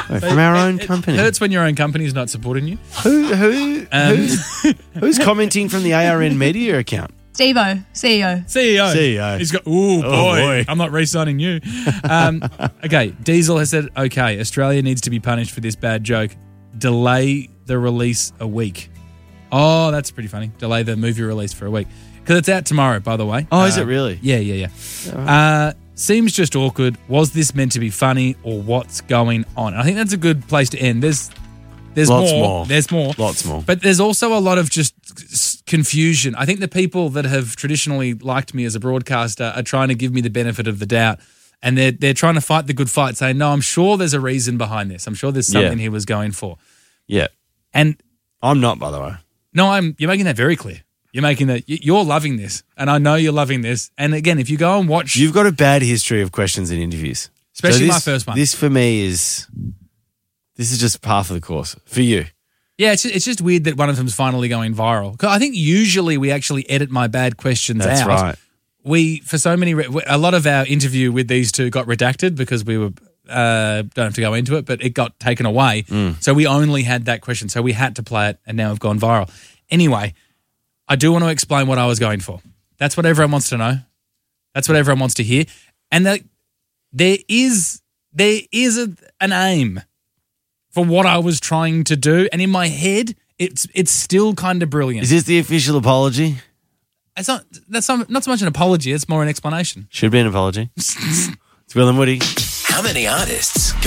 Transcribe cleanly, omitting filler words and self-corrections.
From our own company. It hurts when your own company is not supporting you. Who's commenting from the ARN Media account? Steve-O, CEO. CEO. He's got, boy, I'm not re-signing you. Okay, Diesel has said, okay, Australia needs to be punished for this bad joke. Delay the release a week. Oh, that's pretty funny. Delay the movie release for a week. Because it's out tomorrow, by the way. Oh, is it really? Yeah. Seems just awkward. Was this meant to be funny or what's going on? I think that's a good place to end. There's Lots more. There's more. Lots more. But there's also a lot of just confusion. I think the people that have traditionally liked me as a broadcaster are trying to give me the benefit of the doubt. And they're trying to fight the good fight, saying, no, I'm sure there's a reason behind this. I'm sure there's something he was going for. Yeah. And I'm not, by the way. no, you're making that very clear. You're making that you're loving this, and I know you're loving this. And again, if you go and watch, You've got a bad history of questions in interviews, especially my first one. This for me is just par of the course for you. Yeah, it's just weird that one of them's finally going viral. 'Cause I think usually we actually edit my bad questions That's out. right. We for so many a lot of our interview with these two got redacted because we were don't have to go into it, but it got taken away. So we only had that question, so we had to play it, and now we've gone viral. Anyway. I do want to explain what I was going for. That's what everyone wants to know. That's what everyone wants to hear. And there is an aim for what I was trying to do. And in my head, it's still kind of brilliant. Is this the official apology? That's not so much an apology. It's more an explanation. Should be an apology. It's Will and Woody. How many artists can